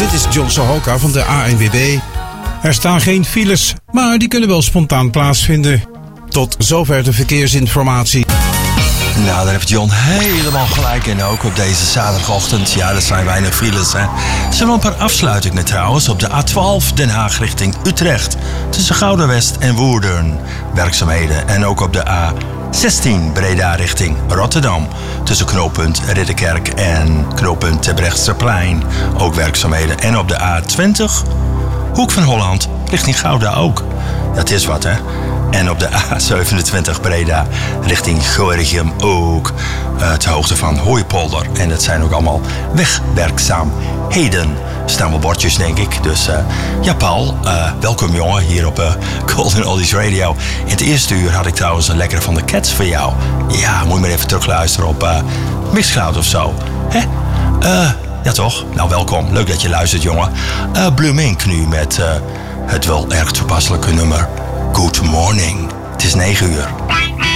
dit is John Sohoka van de ANWB. Er staan geen files, maar die kunnen wel spontaan plaatsvinden. Tot zover de verkeersinformatie. Nou, daar heeft John helemaal gelijk. En ook op deze zaterdagochtend, ja, er zijn weinig files, hè. Er zijn wel een paar afsluitingen trouwens op de A12 Den Haag richting Utrecht. Tussen Gouda-West en Woerden. Werkzaamheden. En ook op de A16 Breda richting Rotterdam. Tussen knooppunt Ridderkerk en knooppunt Terbrechtseplein. Ook werkzaamheden. En op de A20 Hoek van Holland richting Gouda ook. Dat is wat, hè. En op de A27 Breda richting Gorinchem ook. Ter hoogte van Hooipolder. En dat zijn ook allemaal wegwerkzaamheden. Staan wel bordjes, denk ik. Dus ja, Paul, welkom jongen hier op Golden Oldies Radio. In het eerste uur had ik trouwens een lekkere van de Cats voor jou. Ja, moet je maar even terugluisteren op Mixcloud of zo. Hè? Ja toch? Nou, welkom. Leuk dat je luistert, jongen. Blue Mink nu met het wel erg toepasselijke nummer Good Morning. Het is 9 uur.